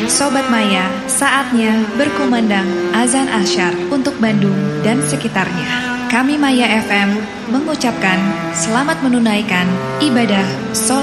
Sobat Maya, saatnya berkumandang azan asyar untuk Bandung dan sekitarnya. Kami Maya FM mengucapkan selamat menunaikan ibadah sholat